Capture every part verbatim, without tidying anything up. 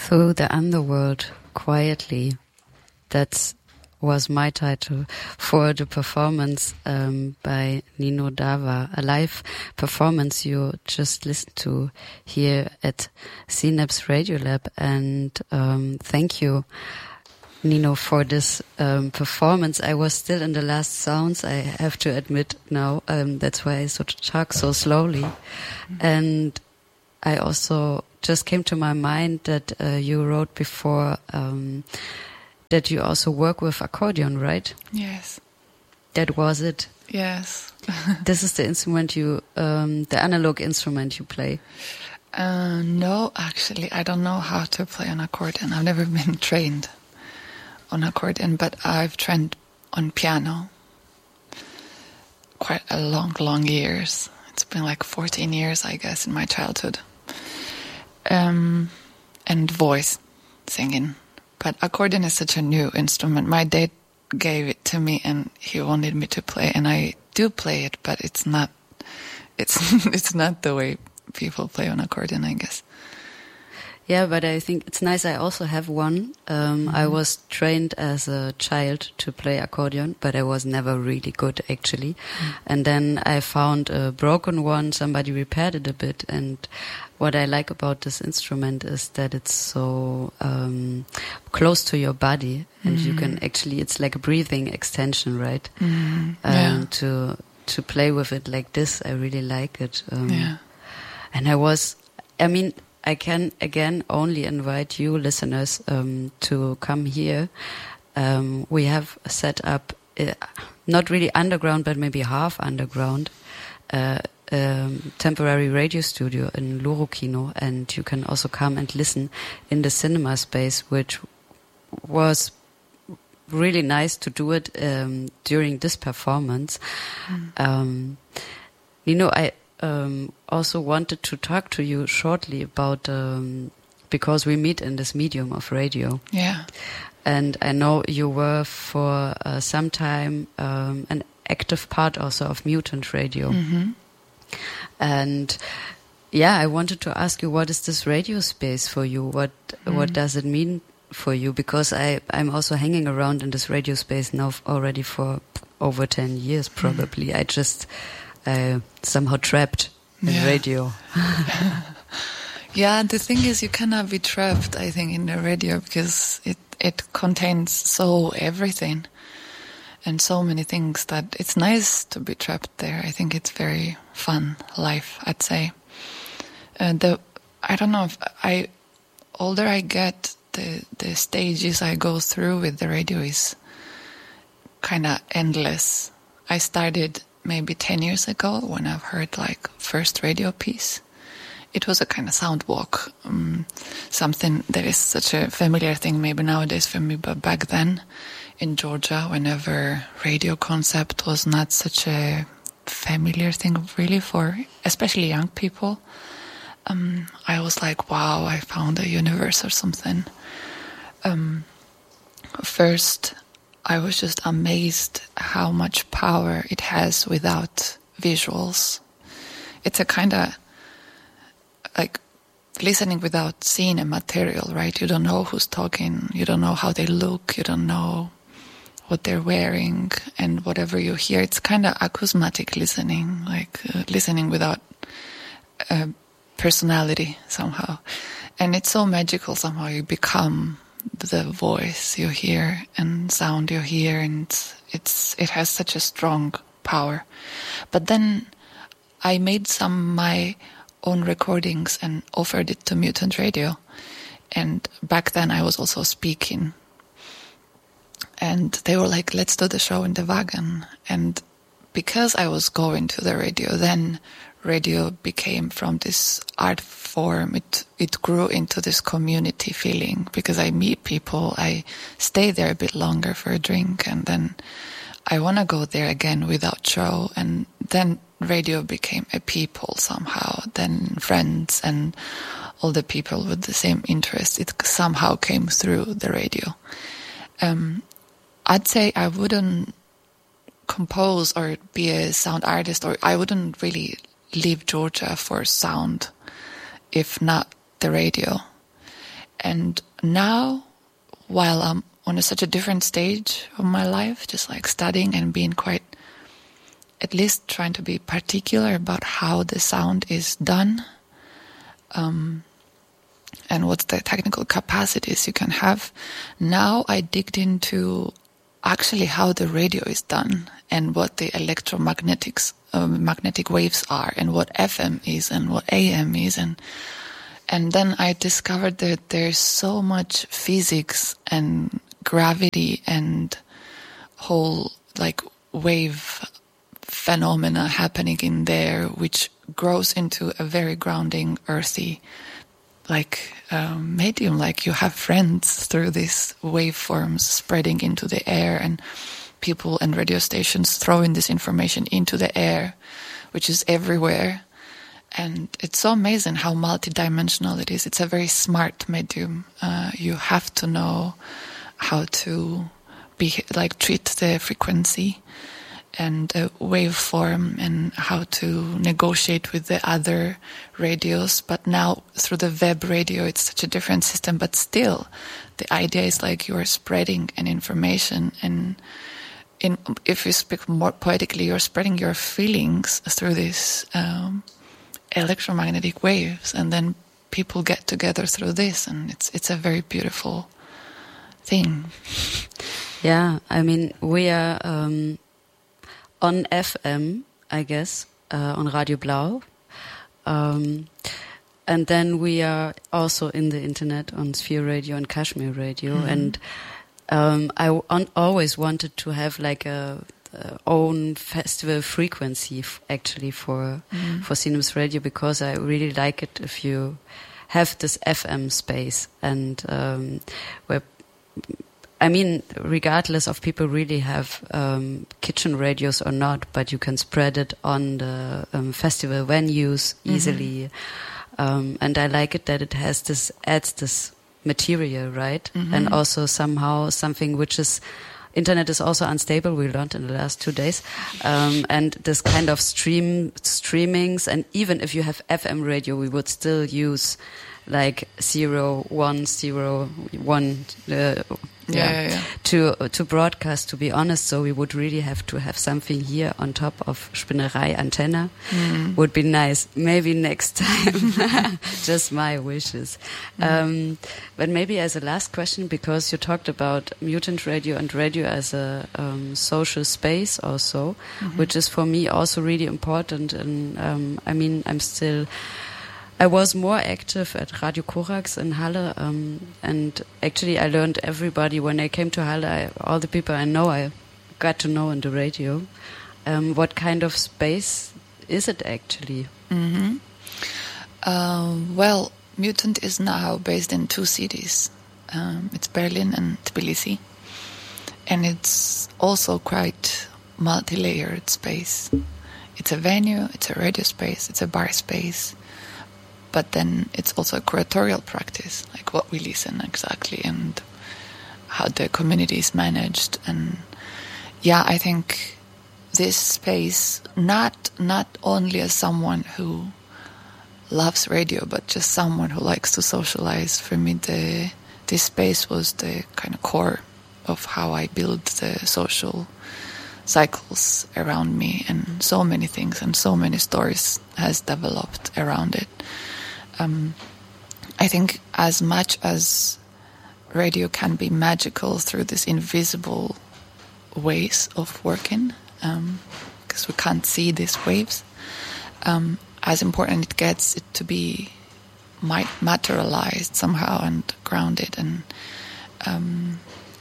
Through the Underworld, Quietly. That was my title for the performance um, by Nino Dava, a live performance you just listened to here at Synapse Radiolab. And um, thank you, Nino, for this um, performance. I was still in the last sounds, I have to admit now. Um, that's why I sort of talk so slowly. Mm-hmm. And I also just came to my mind that uh, you wrote before um, that you also work with accordion, right? Yes. That was it? Yes. This is the instrument you, um, the analog instrument you play? Uh, no, actually, I don't know how to play an accordion. I've never been trained on accordion, but I've trained on piano quite a long, long years. It's been like fourteen years, I guess, in my childhood. Um, and voice, singing. But accordion is such a new instrument. My dad gave it to me and he wanted me to play, and I do play it, but it's not, it's, it's not the way people play on accordion, I guess. Yeah, but I think it's nice. I also have one. Um, mm-hmm. I was trained as a child to play accordion, but I was never really good, actually. Mm-hmm. And then I found a broken one. Somebody repaired it a bit. And what I like about this instrument is that it's so um, close to your body. And mm-hmm. you can actually, it's like a breathing extension, right? Mm-hmm. Um, yeah. To to play with it like this, I really like it. Um, yeah. And I was, I mean... I can, again, only invite you, listeners, um, to come here. Um, we have set up, uh, not really underground, but maybe half underground, uh, um, temporary radio studio in Lurokino. And you can also come and listen in the cinema space, which was really nice to do it um, during this performance. Mm. Um, you know, I... Um, also wanted to talk to you shortly about um, because we meet in this medium of radio. Yeah. And I know you were for uh, some time um, an active part also of Mutant Radio. Mm-hmm. And yeah, I wanted to ask you, what is this radio space for you? What mm. what does it mean for you? Because I, I'm also hanging around in this radio space now already for over ten years probably. Mm. I just... Uh, somehow trapped in yeah. radio. Yeah, the thing is, you cannot be trapped, I think, in the radio, because it, it contains so everything and so many things that it's nice to be trapped there. I think it's very fun life, I'd say. Uh, the I don't know, if I older I get, the, the stages I go through with the radio is kind of endless. I started maybe ten years ago when I've heard like first radio piece. It was a kind of sound walk, um, something that is such a familiar thing maybe nowadays for me, but back then in Georgia, whenever radio concept was not such a familiar thing really for especially young people, um, I was like, wow, I found a universe or something. Um, first, I was just amazed how much power it has without visuals. It's a kind of like listening without seeing a material, right? You don't know who's talking, you don't know how they look, you don't know what they're wearing, and whatever you hear, it's kind of acousmatic listening, like uh, listening without uh, personality somehow. And it's so magical somehow. You become the voice you hear and sound you hear, and it's it has such a strong power. But then I made some my own recordings and offered it to Mutant Radio, and back then I was also speaking, and they were like, let's do the show in the wagon. And because I was going to the radio, then radio became from this art form, it it grew into this community feeling, because I meet people, I stay there a bit longer for a drink, and then I want to go there again without show. And then radio became a people somehow, then friends and all the people with the same interests. It somehow came through the radio. Um, I'd say I wouldn't compose or be a sound artist, or I wouldn't really leave Georgia for sound if not the radio. And now, while I'm on a, such a different stage of my life, just like studying and being quite, at least trying to be particular about how the sound is done, um, and what's the technical capacities you can have. Now I digged into actually how the radio is done and what the electromagnetics, um, magnetic waves are, and what F M is and what A M is, and and then I discovered that there's so much physics and gravity and whole like wave phenomena happening in there, which grows into a very grounding, earthy, like um, medium. Like you have friends through these waveforms spreading into the air, and people and radio stations throwing this information into the air, which is everywhere. And it's so amazing how multidimensional it is. It's a very smart medium. Uh, you have to know how to be like treat the frequency and a waveform, and how to negotiate with the other radios. But now through the web radio, it's such a different system. But still, the idea is like you are spreading an information, and in if you speak more poetically, you're spreading your feelings through these um, electromagnetic waves, and then people get together through this, and it's it's a very beautiful thing. Yeah, I mean, we are um, on F M, I guess, uh, on Radio Blau. Um, and then we are also in the internet on Sphere Radio and Kashmir Radio. Mm-hmm. And um, I on, always wanted to have like a, a own festival frequency f- actually for mm-hmm. for Sinus Radio, because I really like it if you have this F M space, and um, where I mean, regardless of people really have um, kitchen radios or not, but you can spread it on the um, festival venues easily. Mm-hmm. Um, and I like it that it has this, adds this material, right? Mm-hmm. And also somehow something which is, internet is also unstable, we learned in the last two days. Um, and this kind of stream, streamings, and even if you have F M radio, we would still use like zero, one, zero, one, uh, Yeah, yeah, yeah. to uh, to broadcast, to be honest. So we would really have to have something here on top of Spinnerei Antenna. Mm. Would be nice. Maybe next time. Just my wishes. Mm. Um, but maybe as a last question, because you talked about mutant radio and radio as a um, social space also, mm-hmm. which is for me also really important. And um, I mean, I'm still... I was more active at Radio Korax in Halle, um, and actually I learned everybody. When I came to Halle, I, all the people I know, I got to know on the radio. Um, what kind of space is it actually? Mm-hmm. Uh, well, Mutant is now based in two cities. Um, it's Berlin and Tbilisi. And it's also quite multi-layered space. It's a venue, it's a radio space, it's a bar space. But then it's also a curatorial practice, like what we listen exactly and how the community is managed. And yeah, I think this space, not not only as someone who loves radio, but just someone who likes to socialize. For me, the this space was the kind of core of how I build the social cycles around me, and so many things and so many stories has developed around it. Um, I think as much as radio can be magical through these invisible ways of working, um, because we can't see these waves, um, as important it gets it to be materialized somehow and grounded, and um,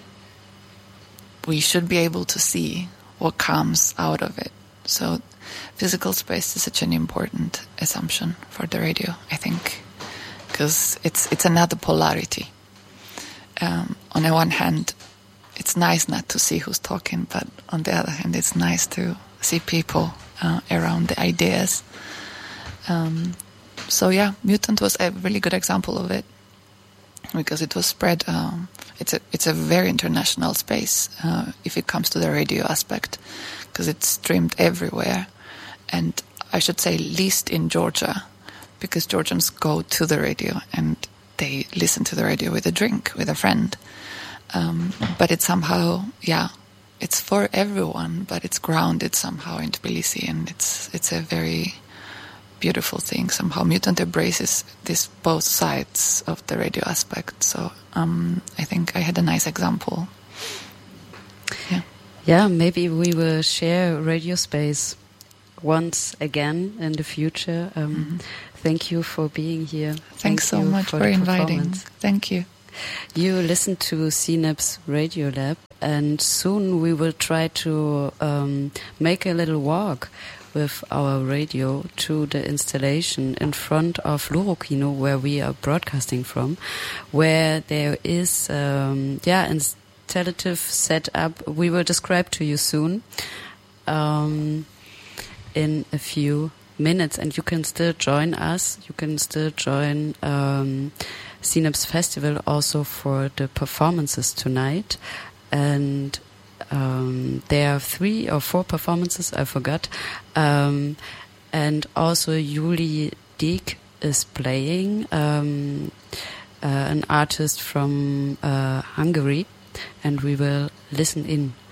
we should be able to see what comes out of it. So physical space is such an important assumption for the radio, I think, because it's it's another polarity. Um, on the one hand, it's nice not to see who's talking, but on the other hand, it's nice to see people uh, around the ideas. Um, so yeah, Mutant was a really good example of it, because it was spread. Um, it's a it's a very international space uh, if it comes to the radio aspect, because it's streamed everywhere. And I should say least in Georgia, because Georgians go to the radio and they listen to the radio with a drink, with a friend. Um, but it's somehow, yeah, it's for everyone, but it's grounded somehow in Tbilisi, and it's it's a very beautiful thing. Somehow Mutant embraces this both sides of the radio aspect. So um, I think I had a nice example. Yeah. Yeah, maybe we will share radio space once again in the future. Um, mm-hmm. Thank you for being here. Thanks Thank so much for, for inviting. Thank you. You listen to C N A P's Radio Lab, and soon we will try to um, make a little walk with our radio to the installation in front of Lurokino, where we are broadcasting from, where there is, um, yeah, installative setup. We will describe to you soon um, in a few minutes, and you can still join us. You can still join um, C N A P's festival also for the performances tonight, and um, there are three or four performances, I forgot, um, and also Juli Dijk is playing, um, uh, an artist from uh, Hungary, and we will listen in.